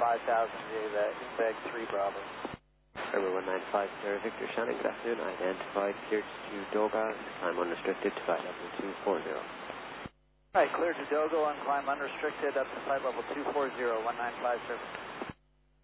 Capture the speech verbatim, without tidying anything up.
five thousand to Beg three Bravo. Airway one nine five, Sierra Victor Shannon, good afternoon. Identified, cleared to Doga, climb unrestricted to flight level two four zero. All right, cleared to Dogo on climb unrestricted up to flight level two four zero, one nine five service.